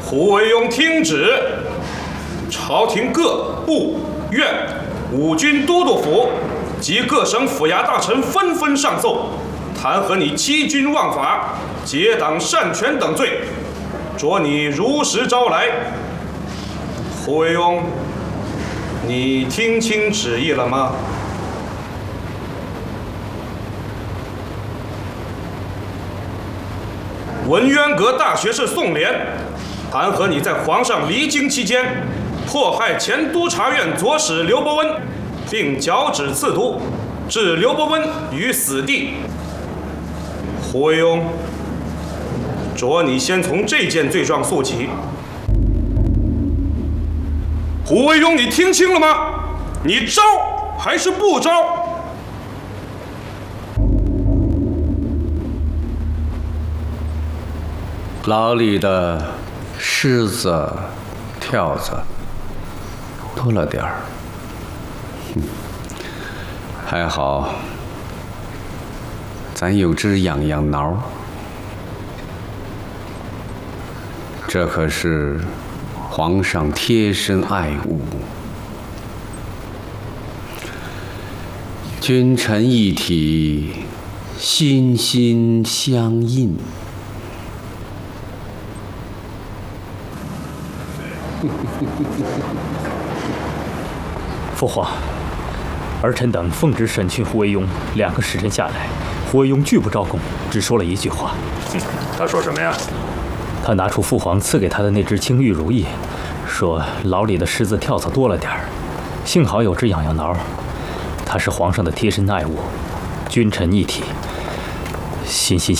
胡惟庸听旨，朝廷各部院五军都督府及各省府衙大臣纷纷上奏，弹劾你欺君枉法、结党擅权等罪，着你如实招来。胡惟庸，你听清旨意了吗？文渊阁大学士宋濂，弹劾你在皇上离京期间，迫害前督察院左使刘伯温，并绞指刺毒，置刘伯温于死地。胡惟庸，着你先从这件罪状诉起。胡惟庸，你听清了吗？你招还是不招？ 牢里的虱子、跳蚤多了点儿，还好，咱有只痒痒挠，这可是皇上贴身爱物，君臣一体，心心相印。 父皇，儿臣等奉旨审讯胡惟庸2个时辰下来，胡惟庸拒不招供，只说了一句话。 他说什么呀？ 他拿出父皇赐给他的那只青玉如意，说牢里的虱子跳蚤多了点儿，幸好有只痒痒挠，它是皇上的贴身爱物，君臣一体，心心